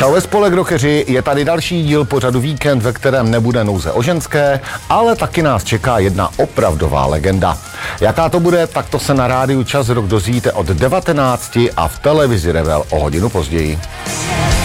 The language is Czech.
Čau ve spolek rockeři, je tady další díl pořadu Víkend, ve kterém nebude nouze o ženské, ale taky nás čeká jedna opravdová legenda. Jaká to bude, tak to se na rádiu Čas rok dozvíte od 19 a v televizi Rebel o hodinu později.